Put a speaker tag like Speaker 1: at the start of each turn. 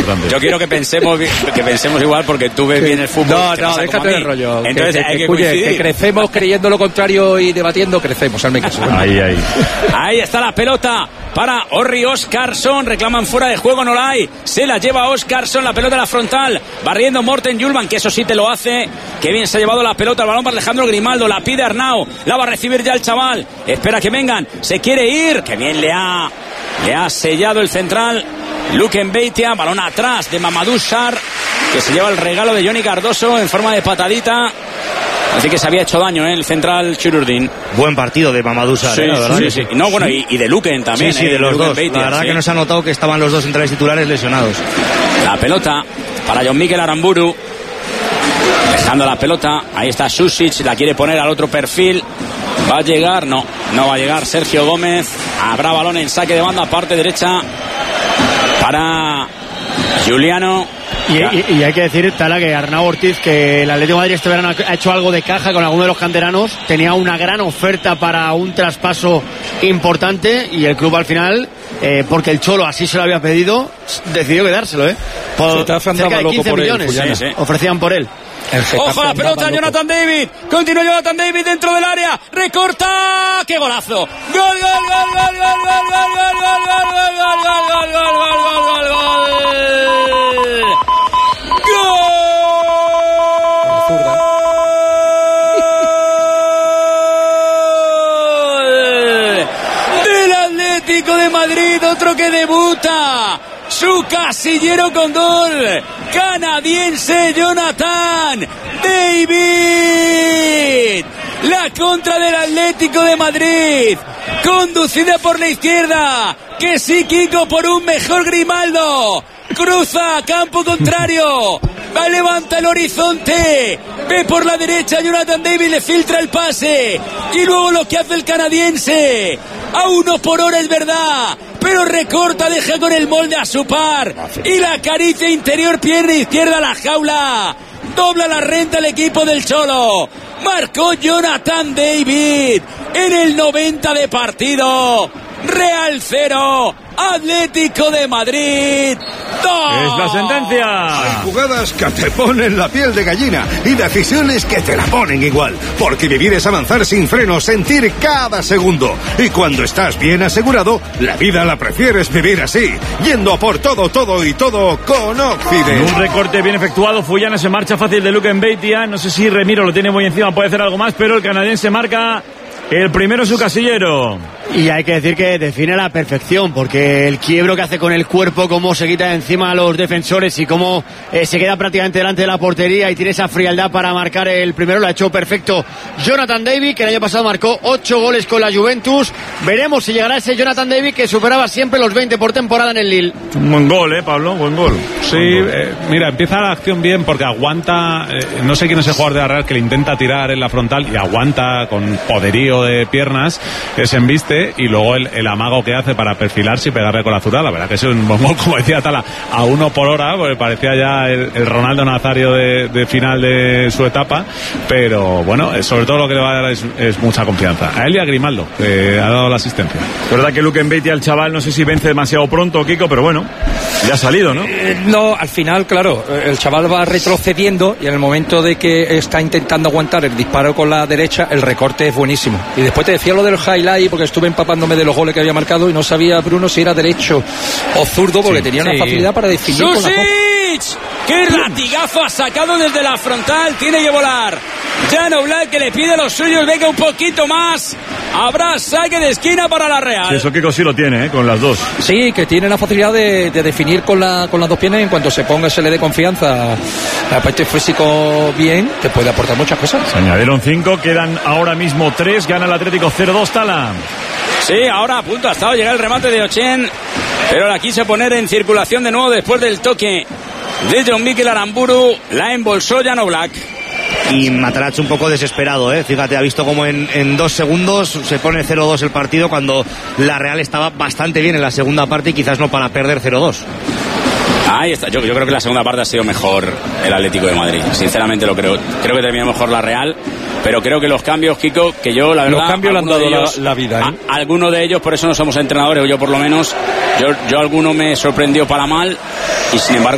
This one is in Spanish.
Speaker 1: importante.
Speaker 2: Yo quiero que pensemos igual, porque tú ves bien el fútbol.
Speaker 3: No, déjate el rollo.
Speaker 2: Entonces
Speaker 3: que crecemos creyendo lo contrario y debatiendo, crecemos, al menos.
Speaker 2: Ahí está la pelota para Orri Óskarsson. Reclaman fuera de juego, no la hay. Se la lleva Óskarsson, la pelota de la frontal, barriendo Morten Hjulmand, que eso sí te lo hace. Qué bien se ha llevado la pelota, el balón para Alejandro Grimaldo, la pide Arnau, la va a recibir ya el chaval. Espera que vengan, se quiere ir. Qué bien le ha sellado el central Luke Mbeitia. Balón atrás de Mamadou Sarr, que se lleva el regalo de Johnny Cardoso en forma de patadita. Así que se había hecho daño, el central Chururdin.
Speaker 4: Buen partido de Mamadou Sarr,
Speaker 2: sí, la verdad. Sí. No, bueno, y de Luken también.
Speaker 4: Sí, de los
Speaker 2: Luken
Speaker 4: dos.
Speaker 2: Mbeitia,
Speaker 4: la verdad que nos ha notado que estaban los dos centrales titulares lesionados.
Speaker 2: La pelota para John Mikel Aramburu. Dejando la pelota. Ahí está Susic, la quiere poner al otro perfil. ¿Va a llegar? No va a llegar Sergio Gómez. Habrá balón en saque de banda, parte derecha para Juliano.
Speaker 5: Y hay que decir, Tala, que Arnau Ortiz, que el Atlético de Madrid este verano ha hecho algo de caja con alguno de los canteranos, tenía una gran oferta para un traspaso importante y el club al final, porque el Cholo así se lo había pedido, decidió quedárselo, por cerca de 15 millones ofrecían por él.
Speaker 2: Ojo la pelota, Jonathan David. Continúa Jonathan David dentro del área. Recorta. ¡Qué golazo! ¡Gol! Del Atlético de Madrid, otro que debuta. Su casillero con gol, canadiense Jonathan David. La contra del Atlético de Madrid, conducida por la izquierda, que sí, Kiko, por un mejor Grimaldo. Cruza campo contrario, va, levanta el horizonte, ve por la derecha, Jonathan David le filtra el pase y luego lo que hace el canadiense, a 1 por hora es verdad, pero recorta, deja con el molde a su par y la acaricia interior, pierna izquierda a la jaula, dobla la renta el equipo del Cholo. Marcó Jonathan David en el 90 de partido. Real 0, Atlético de Madrid 2.
Speaker 1: Es la sentencia.
Speaker 6: Hay jugadas que te ponen la piel de gallina y decisiones que te la ponen igual. Porque vivir es avanzar sin freno, sentir cada segundo. Y cuando estás bien asegurado, la vida la prefieres vivir así, yendo a por todo y todo con Occident.
Speaker 1: Un recorte bien efectuado, Fullana se marcha fácil de Luke Mbeitia. No sé si Remiro lo tiene muy encima, puede hacer algo más, pero el canadiense marca el primero su casillero.
Speaker 5: Y hay que decir que define a la perfección, porque el quiebro que hace con el cuerpo, cómo se quita de encima a los defensores y cómo se queda prácticamente delante de la portería y tiene esa frialdad para marcar el primero, lo ha hecho perfecto Jonathan David, que el año pasado marcó 8 goles con la Juventus. Veremos si llegará ese Jonathan David que superaba siempre los 20 por temporada en el Lille.
Speaker 1: Un buen gol, Pablo, buen gol.
Speaker 7: Sí, mira, empieza la acción bien porque aguanta, no sé quién es el jugador de la Real que le intenta tirar en la frontal y aguanta con poderío de piernas, se embiste y luego el amago que hace para perfilarse y pegarle con la zurda, la verdad que es un buen gol, como decía Tala, a 1 por hora, porque parecía ya el Ronaldo Nazario de final de su etapa, pero bueno, sobre todo lo que le va a dar es mucha confianza. A él y a Grimaldo, que ha dado la asistencia.
Speaker 1: Es verdad que Luke Mbeitia, el chaval, no sé si vence demasiado pronto, Kiko, pero bueno, ya ha salido, ¿no?
Speaker 3: No, al final, claro, el chaval va retrocediendo y en el momento de que está intentando aguantar el disparo con la derecha, el recorte es buenísimo. Y después te decía lo del highlight, porque estuve empapándome de los goles que había marcado y no sabía, Bruno, si era derecho o zurdo, porque tenía una facilidad para definir con la
Speaker 2: ¡Qué latigazo ha sacado desde la frontal! Tiene que volar Jan Oblak, que le pide a los suyos, venga un poquito más. Habrá saque de esquina para la Real.
Speaker 1: Sí, eso Kiko sí lo tiene, con las dos.
Speaker 3: Sí, que tiene la facilidad de definir con las dos piernas, y en cuanto se ponga, se le dé confianza, aparte físico bien, te puede aportar muchas cosas.
Speaker 1: Se añadieron 5, quedan ahora mismo 3, gana el Atlético 0-2, Tala.
Speaker 2: Sí, ahora a punto ha estado llegar el remate de Ochen, pero la quiso poner en circulación de nuevo después del toque de John Mikel Aramburu, la embolsó Jan Oblak.
Speaker 4: Y Matarazzo un poco desesperado, fíjate, ha visto como en 2 segundos se pone 0-2 el partido, cuando la Real estaba bastante bien en la segunda parte y quizás no para perder 0-2.
Speaker 2: Ahí está, yo creo que la segunda parte ha sido mejor el Atlético de Madrid, sinceramente lo creo que terminó mejor la Real, pero creo que los cambios, Kiko, que yo la verdad,
Speaker 3: los cambios le han dado la vida,
Speaker 2: algunos de ellos, por eso no somos entrenadores, o yo por lo menos, yo alguno me sorprendió para mal, y sin embargo